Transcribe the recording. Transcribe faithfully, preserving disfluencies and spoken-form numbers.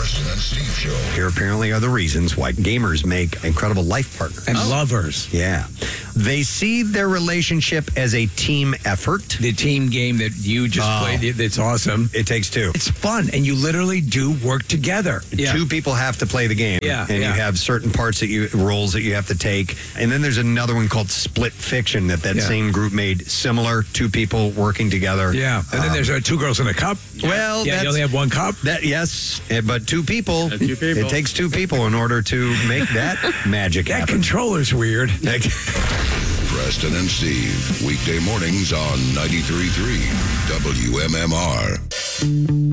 Preston and Steve Show. Here apparently are the reasons why gamers make incredible life partners. And lovers. Yeah. They see their relationship as a team effort. The team game that you just Oh. played, it's awesome. It takes two. It's fun, and you literally do work together. Yeah. Two people have to play the game. Yeah, And yeah. you have certain parts that you, roles that you have to take. And then there's another one called Split Fiction that that Yeah. same group made similar. Two people working together. Yeah. And then Um, there's uh, two girls in a cup. Well, yeah, that's, you only have one cup. That yes, eh, but two people. Uh, two people. It takes two people in order to make that magic That happen. controller's weird. Preston and Steve, weekday mornings on ninety-three point three W M M R.